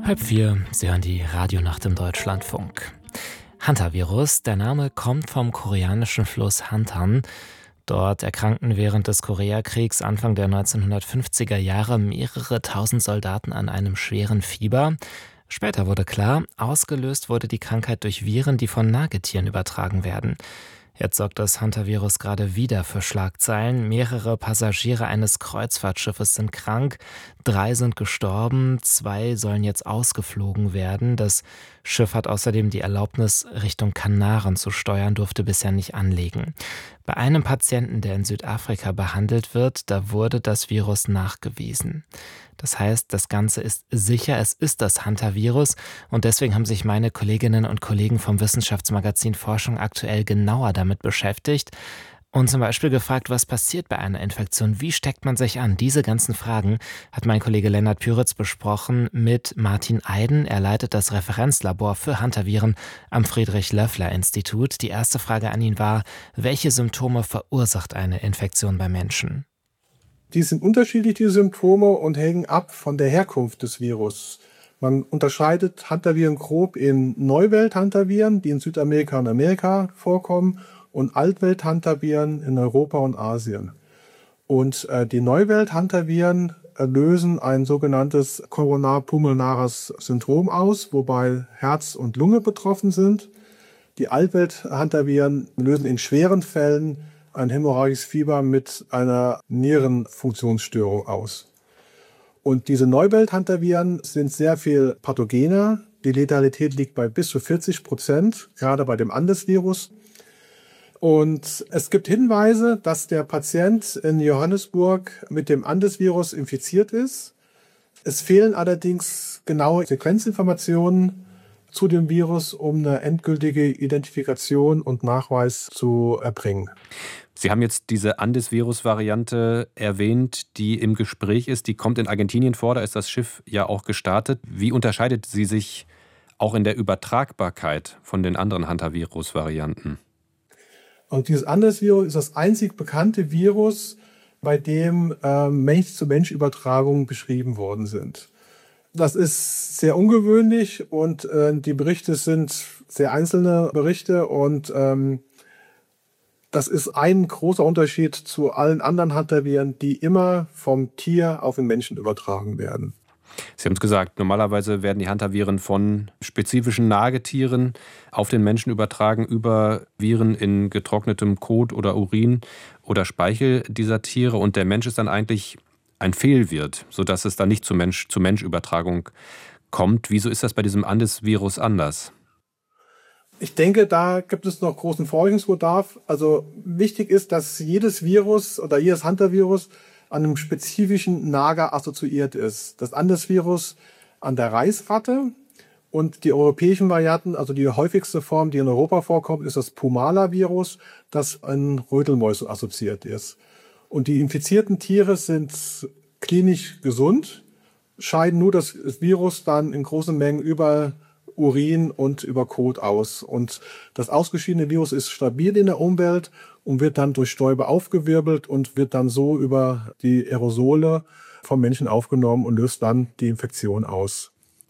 3:30, Sie hören die Radionacht im Deutschlandfunk. Hantavirus, der Name kommt vom koreanischen Fluss Hantan. Dort erkrankten während des Koreakriegs Anfang der 1950er Jahre mehrere tausend Soldaten an einem schweren Fieber. Später wurde klar, ausgelöst wurde die Krankheit durch Viren, die von Nagetieren übertragen werden. Jetzt sorgt das Hantavirus gerade wieder für Schlagzeilen. Mehrere Passagiere eines Kreuzfahrtschiffes sind krank, 3 sind gestorben, 2 sollen jetzt ausgeflogen werden. Das Schiff hat außerdem die Erlaubnis, Richtung Kanaren zu steuern, durfte bisher nicht anlegen. Bei einem Patienten, der in Südafrika behandelt wird, da wurde das Virus nachgewiesen. Das heißt, das Ganze ist sicher, es ist das Hantavirus und deswegen haben sich meine Kolleginnen und Kollegen vom Wissenschaftsmagazin Forschung aktuell genauer damit beschäftigt und zum Beispiel gefragt, was passiert bei einer Infektion, wie steckt man sich an? Diese ganzen Fragen hat mein Kollege Lennart Püritz besprochen mit Martin Eiden. Er leitet das Referenzlabor für Hantaviren am Friedrich-Loeffler-Institut. Die erste Frage an ihn war, welche Symptome verursacht eine Infektion bei Menschen? Die sind unterschiedlich, die Symptome, und hängen ab von der Herkunft des Virus. Man unterscheidet Hantaviren grob in Neuwelt-Hantaviren, die in Südamerika und Amerika vorkommen, und Altwelt-Hantaviren in Europa und Asien. Und die Neuwelt-Hantaviren lösen ein sogenanntes Koronarpulmonares Syndrom aus, wobei Herz und Lunge betroffen sind. Die Altwelt-Hantaviren lösen in schweren Fällen ein hämorrhagisches Fieber mit einer Nierenfunktionsstörung aus. Und diese Neuwelt-Hantaviren sind sehr viel pathogener. Die Letalität liegt bei bis zu 40%, gerade bei dem Andes-Virus. Und es gibt Hinweise, dass der Patient in Johannesburg mit dem Andes-Virus infiziert ist. Es fehlen allerdings genaue Sequenzinformationen zu dem Virus, um eine endgültige Identifikation und Nachweis zu erbringen. Sie haben jetzt diese Andes-Virus-Variante erwähnt, die im Gespräch ist. Die kommt in Argentinien vor, da ist das Schiff ja auch gestartet. Wie unterscheidet sie sich auch in der Übertragbarkeit von den anderen Hantavirus-Varianten? Und dieses Andes-Virus ist das einzig bekannte Virus, bei dem Mensch-zu-Mensch-Übertragungen beschrieben worden sind. Das ist sehr ungewöhnlich und die Berichte sind sehr einzelne Berichte und das ist ein großer Unterschied zu allen anderen Hantaviren, die immer vom Tier auf den Menschen übertragen werden. Sie haben es gesagt, normalerweise werden die Hantaviren von spezifischen Nagetieren auf den Menschen übertragen über Viren in getrocknetem Kot oder Urin oder Speichel dieser Tiere. Und der Mensch ist dann eigentlich ein Fehlwirt, sodass es dann nicht zur Mensch-Übertragung kommt. Wieso ist das bei diesem Andes-Virus anders? Ich denke, da gibt es noch großen Forschungsbedarf. Also wichtig ist, dass jedes Virus oder jedes Hantavirus an einem spezifischen Nager assoziiert ist. Das Andes-Virus an der Reisratte und die europäischen Varianten, also die häufigste Form, die in Europa vorkommt, ist das Pumala-Virus, das an Rötelmäusen assoziiert ist. Und die infizierten Tiere sind klinisch gesund, scheiden nur das Virus dann in großen Mengen über Urin und über Kot aus. Und das ausgeschiedene Virus ist stabil in der Umwelt und wird dann durch Stäube aufgewirbelt und wird dann so über die Aerosole vom Menschen aufgenommen und löst dann die Infektion aus.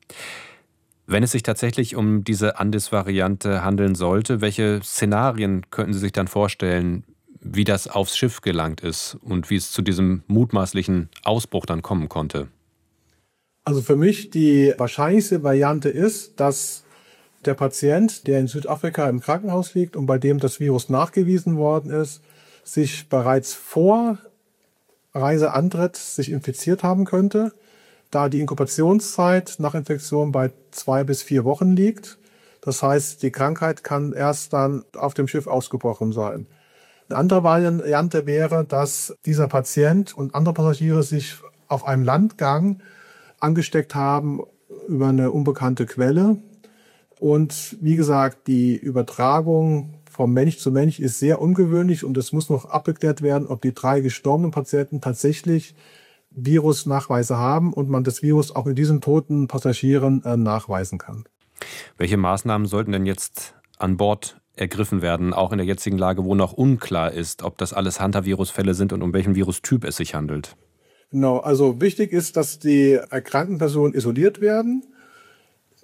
Wenn es sich tatsächlich um diese Andes-Variante handeln sollte, welche Szenarien könnten Sie sich dann vorstellen, wie das aufs Schiff gelangt ist und wie es zu diesem mutmaßlichen Ausbruch dann kommen konnte? Also für mich die wahrscheinlichste Variante ist, dass der Patient, der in Südafrika im Krankenhaus liegt und bei dem das Virus nachgewiesen worden ist, sich bereits vor Reiseantritt sich infiziert haben könnte, da die Inkubationszeit nach Infektion bei 2 bis 4 Wochen liegt. Das heißt, die Krankheit kann erst dann auf dem Schiff ausgebrochen sein. Eine andere Variante wäre, dass dieser Patient und andere Passagiere sich auf einem Landgang angesteckt haben über eine unbekannte Quelle. Und wie gesagt, die Übertragung vom Mensch zu Mensch ist sehr ungewöhnlich und es muss noch abgeklärt werden, ob die 3 gestorbenen Patienten tatsächlich Virusnachweise haben und man das Virus auch in diesen toten Passagieren nachweisen kann. Welche Maßnahmen sollten denn jetzt an Bord ergriffen werden, auch in der jetzigen Lage, wo noch unklar ist, ob das alles Hantavirus-Fälle sind und um welchen Virustyp es sich handelt? Genau, also wichtig ist, dass die erkrankten Personen isoliert werden.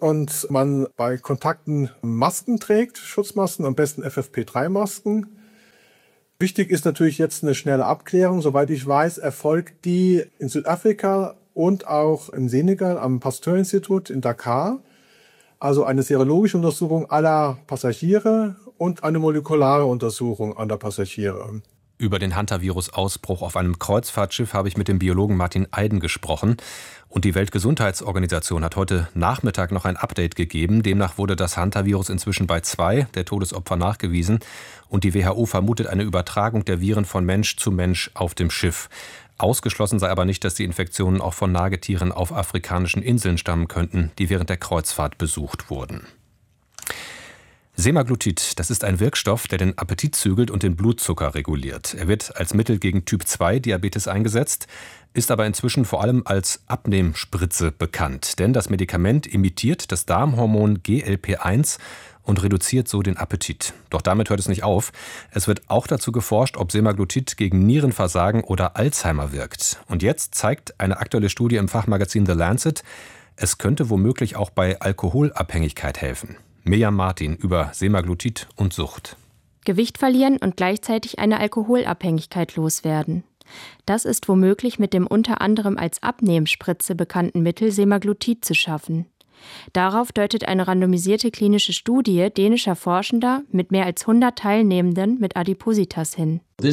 und man bei Kontakten Masken trägt, Schutzmasken, am besten FFP3-Masken. Wichtig ist natürlich jetzt eine schnelle Abklärung. Soweit ich weiß, erfolgt die in Südafrika und auch im Senegal am Pasteur-Institut in Dakar. Also eine serologische Untersuchung aller Passagiere und eine molekulare Untersuchung aller Passagiere. Über den Hantavirus-Ausbruch auf einem Kreuzfahrtschiff habe ich mit dem Biologen Martin Eiden gesprochen. Und die Weltgesundheitsorganisation hat heute Nachmittag noch ein Update gegeben. Demnach wurde das Hantavirus inzwischen bei 2 der Todesopfer nachgewiesen. Und die WHO vermutet eine Übertragung der Viren von Mensch zu Mensch auf dem Schiff. Ausgeschlossen sei aber nicht, dass die Infektionen auch von Nagetieren auf afrikanischen Inseln stammen könnten, die während der Kreuzfahrt besucht wurden. Semaglutid, das ist ein Wirkstoff, der den Appetit zügelt und den Blutzucker reguliert. Er wird als Mittel gegen Typ-2-Diabetes eingesetzt, ist aber inzwischen vor allem als Abnehmspritze bekannt. Denn das Medikament imitiert das Darmhormon GLP-1 und reduziert so den Appetit. Doch damit hört es nicht auf. Es wird auch dazu geforscht, ob Semaglutid gegen Nierenversagen oder Alzheimer wirkt. Und jetzt zeigt eine aktuelle Studie im Fachmagazin The Lancet, es könnte womöglich auch bei Alkoholabhängigkeit helfen. Mirjam Martin über Semaglutid und Sucht. Gewicht verlieren und gleichzeitig eine Alkoholabhängigkeit loswerden. Das ist womöglich mit dem unter anderem als Abnehmspritze bekannten Mittel Semaglutid zu schaffen. Darauf deutet eine randomisierte klinische Studie dänischer Forschender mit mehr als 100 Teilnehmenden mit Adipositas hin. In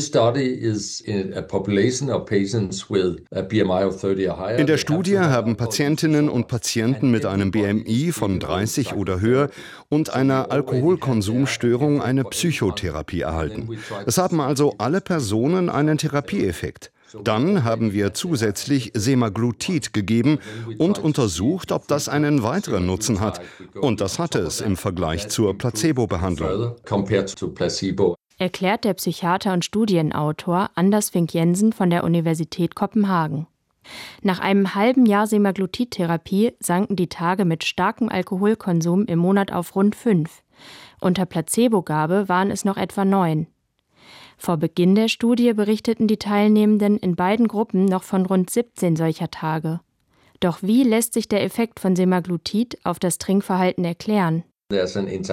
der Studie haben Patientinnen und Patienten mit einem BMI von 30 oder höher und einer Alkoholkonsumstörung eine Psychotherapie erhalten. Es haben also alle Personen einen Therapieeffekt. Dann haben wir zusätzlich Semaglutid gegeben und untersucht, ob das einen weiteren Nutzen hat. Und das hatte es im Vergleich zur Placebo-Behandlung. Erklärt der Psychiater und Studienautor Anders Fink Jensen von der Universität Kopenhagen. Nach einem halben Jahr Semaglutid-Therapie sanken die Tage mit starkem Alkoholkonsum im Monat auf rund 5. Unter Placebogabe waren es noch etwa 9. Vor Beginn der Studie berichteten die Teilnehmenden in beiden Gruppen noch von rund 17 solcher Tage. Doch wie lässt sich der Effekt von Semaglutid auf das Trinkverhalten erklären? Es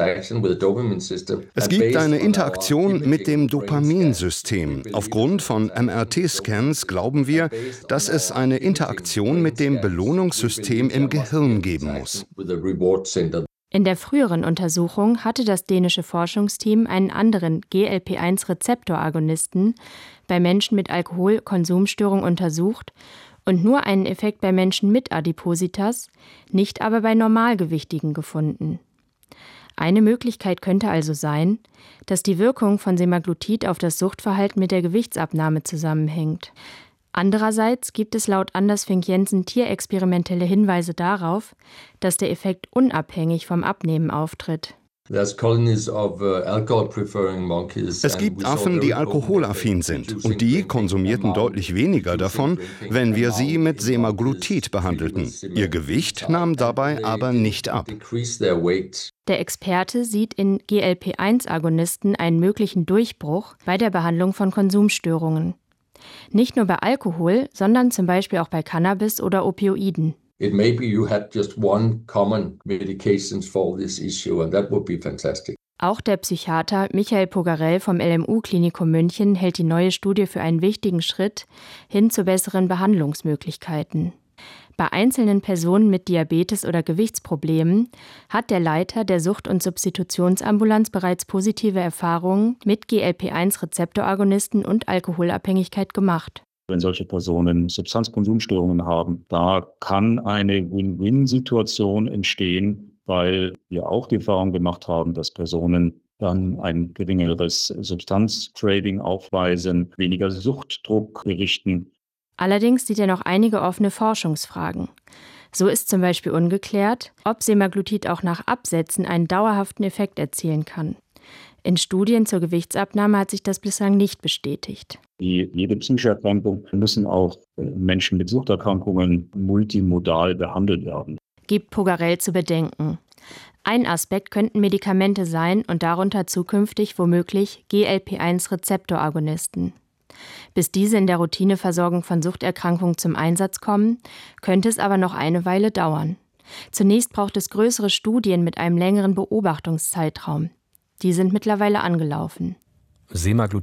gibt eine Interaktion mit dem Dopaminsystem. Aufgrund von MRT-Scans glauben wir, dass es eine Interaktion mit dem Belohnungssystem im Gehirn geben muss. In der früheren Untersuchung hatte das dänische Forschungsteam einen anderen GLP-1-Rezeptoragonisten bei Menschen mit Alkoholkonsumstörung untersucht und nur einen Effekt bei Menschen mit Adipositas, nicht aber bei Normalgewichtigen gefunden. Eine Möglichkeit könnte also sein, dass die Wirkung von Semaglutid auf das Suchtverhalten mit der Gewichtsabnahme zusammenhängt. Andererseits gibt es laut Anders Fink Jensen tierexperimentelle Hinweise darauf, dass der Effekt unabhängig vom Abnehmen auftritt. Es gibt Affen, die alkoholaffin sind, und die konsumierten deutlich weniger davon, wenn wir sie mit Semaglutid behandelten. Ihr Gewicht nahm dabei aber nicht ab. Der Experte sieht in GLP-1-Agonisten einen möglichen Durchbruch bei der Behandlung von Konsumstörungen. Nicht nur bei Alkohol, sondern zum Beispiel auch bei Cannabis oder Opioiden. It may be you had just one common medications for this issue and that would be fantastic. Auch der Psychiater Michael Pogarell vom LMU-Klinikum München hält die neue Studie für einen wichtigen Schritt hin zu besseren Behandlungsmöglichkeiten. Bei einzelnen Personen mit Diabetes oder Gewichtsproblemen hat der Leiter der Sucht- und Substitutionsambulanz bereits positive Erfahrungen mit GLP-1-Rezeptoragonisten und Alkoholabhängigkeit gemacht. Wenn solche Personen Substanzkonsumstörungen haben, da kann eine Win-Win-Situation entstehen, weil wir auch die Erfahrung gemacht haben, dass Personen dann ein geringeres Substanztrading aufweisen, weniger Suchtdruck berichten. Allerdings sieht er noch einige offene Forschungsfragen. So ist zum Beispiel ungeklärt, ob Semaglutid auch nach Absetzen einen dauerhaften Effekt erzielen kann. In Studien zur Gewichtsabnahme hat sich das bislang nicht bestätigt. Wie jede psychische Erkrankung müssen auch Menschen mit Suchterkrankungen multimodal behandelt werden. Gibt Pogarell zu bedenken. Ein Aspekt könnten Medikamente sein und darunter zukünftig womöglich GLP-1-Rezeptoragonisten. Bis diese in der Routineversorgung von Suchterkrankungen zum Einsatz kommen, könnte es aber noch eine Weile dauern. Zunächst braucht es größere Studien mit einem längeren Beobachtungszeitraum. Die sind mittlerweile angelaufen. Semaglutid